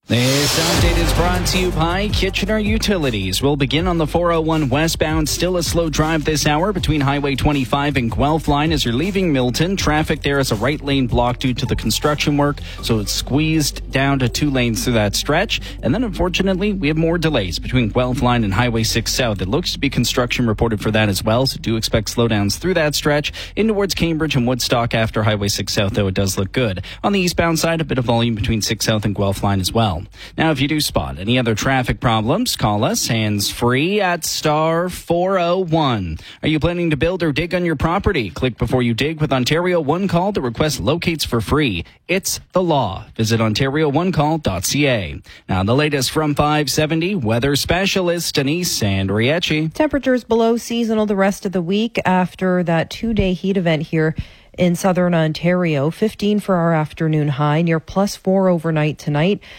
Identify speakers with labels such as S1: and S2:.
S1: This update is brought to you by Kitchener Utilities. We'll begin on the 401 westbound. Still a slow drive this hour between Highway 25 and Guelph line as you're leaving Milton. Traffic there is a right lane blocked due to the construction work, so it's squeezed down to 2 lanes through that stretch. And then, unfortunately, we have more delays between Guelph line and Highway 6 South. It looks to be construction reported for that as well, so do expect slowdowns through that stretch. In towards Cambridge and Woodstock after Highway 6 South, though, it does look good. On the eastbound side, a bit of volume between 6 South and Guelph line as well. Now, if you do spot any other traffic problems, call us hands-free at star 401. Are you planning to build or dig on your property? Click before you dig with Ontario One Call to request locates for free. It's the law. Visit OntarioOneCall.ca. Now, the latest from 570, weather specialist Denise Sandriecci.
S2: Temperatures below seasonal the rest of the week after that 2-day heat event here in southern Ontario. 15 for our afternoon high, near +4 overnight tonight.